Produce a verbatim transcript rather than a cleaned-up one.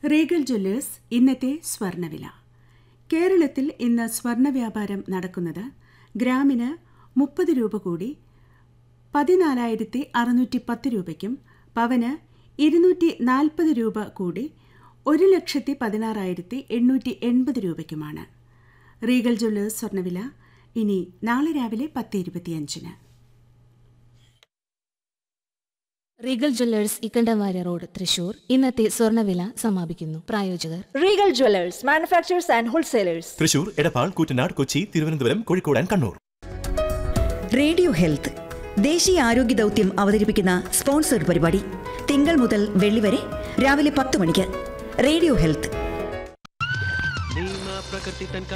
Regal Jewellers ഇന്നത്തെ സ്വർണ്ണവില. കേരളത്തിൽ ഇന്ന് സ്വർണ്ണ വ്യാപാരം നടക്കുന്നത് ഗ്രാമിന് മുപ്പത് രൂപ കൂടി പതിനാലായിരത്തി അറുന്നൂറ്റി പത്ത് രൂപയ്ക്കും പവന് ഇരുന്നൂറ്റി നാൽപ്പത് രൂപ കൂടി ഒരു ലക്ഷത്തി പതിനാറായിരത്തി എണ്ണൂറ്റി എൺപത് രൂപയ്ക്കുമാണ്. റീഗൽ ജ്വല്ലേഴ്സ് സ്വർണ്ണവില ഇനി നാളെ രാവിലെ പത്ത് ഇരുപത്തിയഞ്ചിന്. Regal Jewellers Ikkanda Warrier road, Thrissur. ഇന്നത്തെ സ്വർണ്ണവില സമാപിക്കുന്നു. പ്രായോജകർ Regal Jewellers, manufacturers and wholesalers, Thrissur, Edappal, Koottanad, Kochi, Thiruvananthapuram, Kozhikode and Kannur. Radio health ദേശീയ ആരോഗ്യ ദൗത്യം അവതരിപ്പിക്കുന്ന സ്പോൺസർഡ് പരിപാടി തിങ്കൾ മുതൽ വെള്ളി വരെ രാവിലെ പത്ത് മണിക്ക്. Radio health.